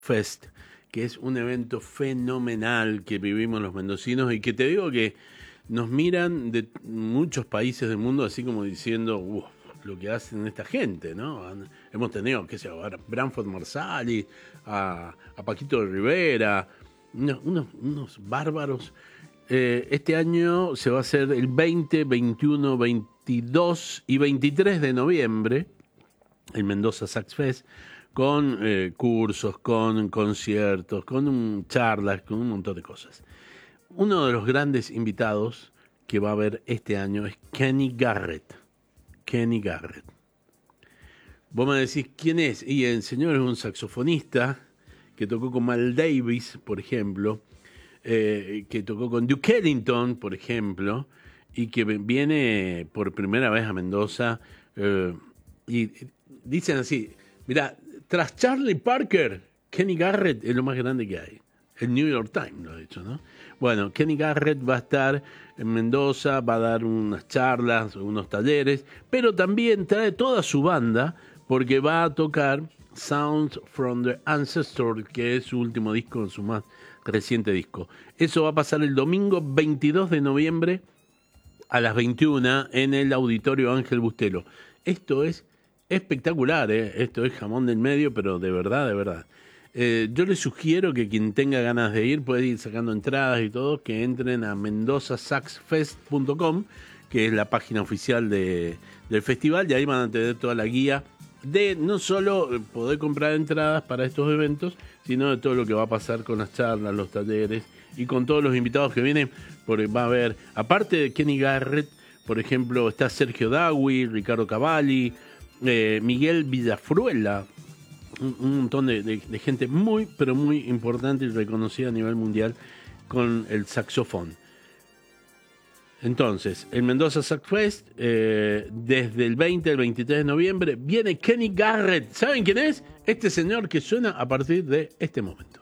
Fest, que es un evento fenomenal que vivimos los mendocinos y que te digo que nos miran de muchos países del mundo así como diciendo, "Uf, lo que hacen esta gente", ¿no? Hemos tenido, qué sé yo, a Branford Marsalis, a Paquito de Rivera, unos bárbaros. Este año se va a hacer el 20, 21, 22 y 23 de noviembre, el Mendoza Sax Fest, con cursos, con conciertos, con charlas, con un montón de cosas. Uno de los grandes invitados que va a haber este año es Kenny Garrett. Kenny Garrett. Vos me decís, ¿quién es? Y el señor es un saxofonista que tocó con Miles Davis, por ejemplo, que tocó con Duke Ellington, por ejemplo, y que viene por primera vez a Mendoza. Y dicen así, mirá, tras Charlie Parker, Kenny Garrett es lo más grande que hay. El New York Times lo ha dicho, ¿no? Bueno, Kenny Garrett va a estar en Mendoza, va a dar unas charlas, unos talleres, pero también trae toda su banda porque va a tocar Sounds from the Ancestor, que es su último disco, su más reciente disco. Eso va a pasar el domingo 22 de noviembre a las 21 en el Auditorio Ángel Bustelo. Esto es espectacular, ¿eh? Esto es jamón del medio, pero de verdad, de verdad. Yo les sugiero que quien tenga ganas de ir puede ir sacando entradas y todo, que entren a mendozasaxfest.com, que es la página oficial del festival, y ahí van a tener toda la guía de no solo poder comprar entradas para estos eventos, sino de todo lo que va a pasar con las charlas, los talleres y con todos los invitados que vienen, porque va a haber, aparte de Kenny Garrett, por ejemplo, está Sergio Dawi, Ricardo Cavalli, Miguel Villafruela, un montón de gente muy, pero muy importante y reconocida a nivel mundial con el saxofón. Entonces, el Mendoza Sax Fest, desde el 20 al 23 de noviembre, viene Kenny Garrett. ¿Saben quién es? Este señor que suena a partir de este momento.